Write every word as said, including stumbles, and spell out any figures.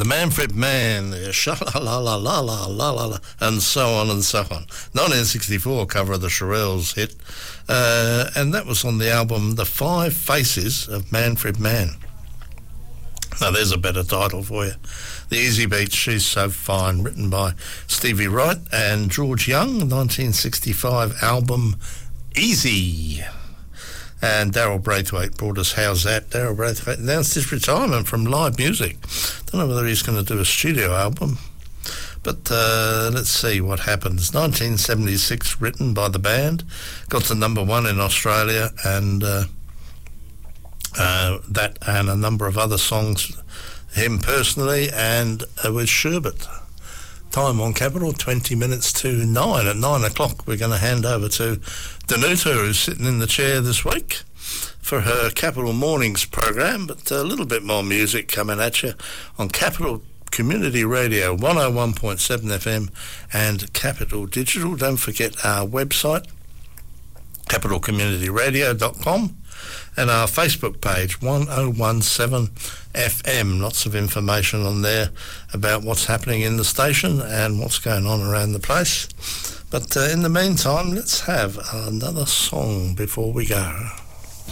the Manfred Man, sha la la la la la la la la, and so on and so on. nineteen sixty-four cover of the Shirelles hit, uh, and that was on the album The Five Faces of Manfred Mann. Now there's a better title for you. The Easy Beat, She's So Fine, written by Stevie Wright and George Young, nineteen sixty-five album Easy. And Daryl Braithwaite brought us How's That. Daryl Braithwaite announced his retirement from live music. Don't know whether he's going to do a studio album, but uh, let's see what happens. nineteen seventy-six, written by the band, got to number one in Australia, and uh, uh, that and a number of other songs, him personally, and uh, with Sherbet. Time on Capital, twenty minutes to nine. At nine o'clock, we're going to hand over to Danuta, who's sitting in the chair this week for her Capital Mornings program, but a little bit more music coming at you on Capital Community Radio, one oh one point seven F M and Capital Digital. Don't forget our website, capital community radio dot com, and our Facebook page, one oh one seven F M. Lots of information on there about what's happening in the station and what's going on around the place. But uh, in the meantime, let's have another song before we go.